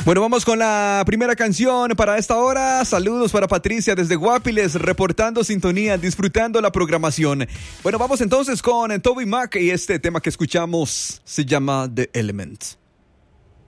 Bueno, vamos con la primera canción para esta hora. Saludos para Patricia desde Guapiles, reportando sintonía, disfrutando la programación. Bueno, vamos entonces con Toby Mac y este tema que escuchamos se llama The Element.